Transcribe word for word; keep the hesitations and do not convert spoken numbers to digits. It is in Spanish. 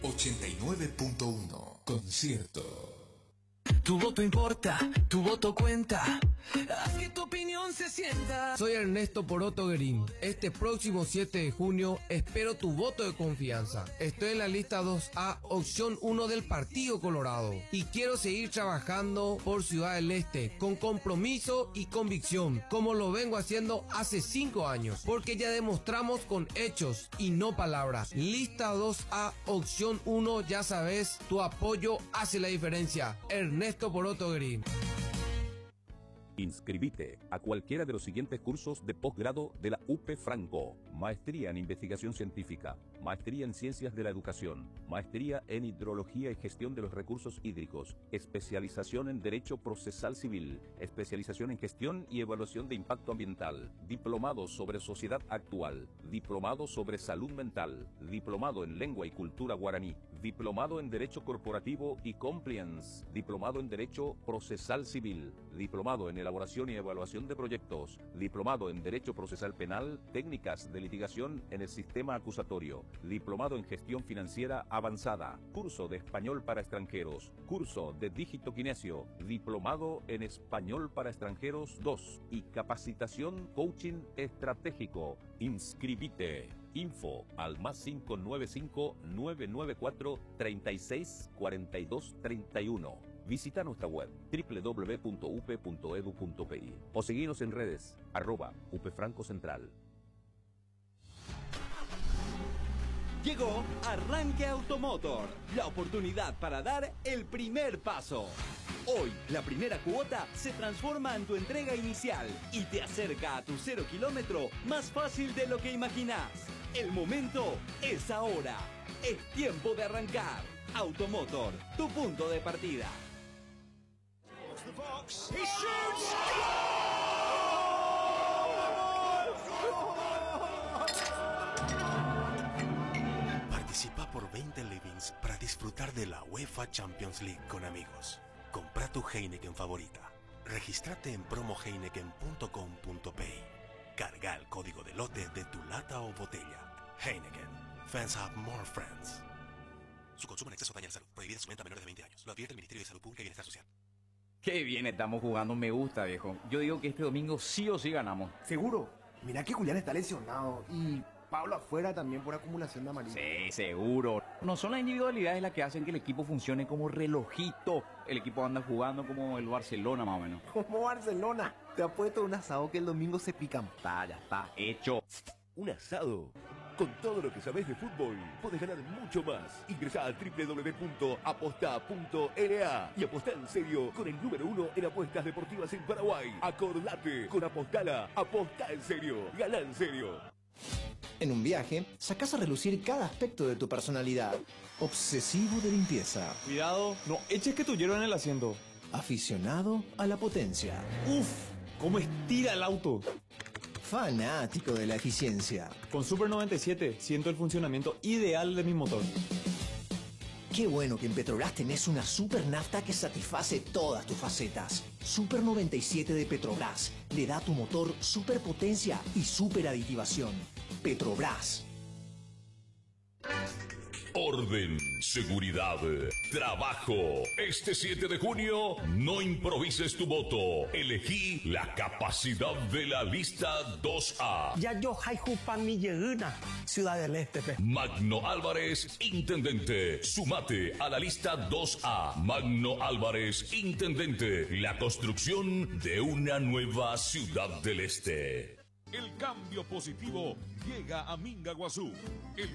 ochenta y nueve punto uno. Concierto. Tu voto importa, tu voto cuenta. Haz que tu opinión se sienta. Soy Ernesto Poroto Guerín. Este próximo siete de junio espero tu voto de confianza. Estoy en la lista dos A, opción uno del Partido Colorado. Y quiero seguir trabajando por Ciudad del Este con compromiso y convicción, como lo vengo haciendo hace cinco años. Porque ya demostramos con hechos y no palabras. Lista dos A, opción uno, ya sabes, tu apoyo hace la diferencia. Ernesto Poroto Guerín. Inscribite a cualquiera de los siguientes cursos de posgrado de la U P Franco: Maestría en Investigación Científica, Maestría en Ciencias de la Educación, Maestría en Hidrología y Gestión de los Recursos Hídricos, Especialización en Derecho Procesal Civil, Especialización en Gestión y Evaluación de Impacto Ambiental, Diplomado sobre Sociedad Actual, Diplomado sobre Salud Mental, Diplomado en Lengua y Cultura Guaraní, Diplomado en Derecho Corporativo y Compliance, Diplomado en Derecho Procesal Civil, Diplomado en Elaboración y Evaluación de Proyectos, Diplomado en Derecho Procesal Penal, Técnicas de Litigación en el Sistema Acusatorio, Diplomado en Gestión Financiera Avanzada, Curso de Español para Extranjeros, Curso de Dígito Kinesio, Diplomado en Español para Extranjeros dos y Capacitación Coaching Estratégico. Inscribite. Info al más cinco nueve cinco, nueve nueve cuatro, tres seis cuatro dos tres uno. Visita nuestra web doble u doble u doble u punto u p punto e d u punto p i o seguinos en redes arroba upfranco central. Llegó Arranque Automotor, la oportunidad para dar el primer paso. Hoy, la primera cuota se transforma en tu entrega inicial y te acerca a tu cero kilómetro más fácil de lo que imaginas. El momento es ahora. Es tiempo de arrancar. Automotor, tu punto de partida. Participa por veinte livings para disfrutar de la UEFA Champions League con amigos. Compra tu Heineken favorita. Regístrate en promo heineken punto com punto p i. Carga el código de lote de tu lata o botella. Heineken. Fans have more friends. Su consumo en exceso daña la salud. Prohibida su venta a menores de veinte años. Lo advierte el Ministerio de Salud Pública y Bienestar Social. Qué bien estamos jugando, me gusta, viejo. Yo digo que este domingo sí o sí ganamos. ¿Seguro? Mirá que Julián está lesionado y Pablo afuera también por acumulación de amarillo. Sí, seguro. No son las individualidades las que hacen que el equipo funcione como relojito. El equipo anda jugando como el Barcelona, más o menos. ¿Como Barcelona? Te apuesto un asado que el domingo se pican. Está, ya está hecho. Un asado. Con todo lo que sabés de fútbol, podés ganar mucho más. Ingresá a doble u doble u doble u punto aposta punto l a y apostá en serio con el número uno en apuestas deportivas en Paraguay. Acordate, con Apostala, apostá en serio, ganá en serio. En un viaje, sacás a relucir cada aspecto de tu personalidad. Obsesivo de limpieza. Cuidado, no eches que tu hierro en el asiento. Aficionado a la potencia. Uf, cómo estira el auto. Fanático de la eficiencia. Con Super noventa y siete siento el funcionamiento ideal de mi motor. Qué bueno que en Petrobras tenés una super nafta que satisface todas tus facetas. Super noventa y siete de Petrobras le da a tu motor super potencia y super aditivación. Petrobras. Orden, seguridad, trabajo. Este siete de junio, no improvises tu voto. Elegí la capacidad de la lista dos A. Ya yo jaijupa mi lleguna, Ciudad del Este. Magno Álvarez, intendente. Sumate a la lista dos A. Magno Álvarez, intendente. La construcción de una nueva Ciudad del Este. El cambio positivo llega a Minga Guazú. El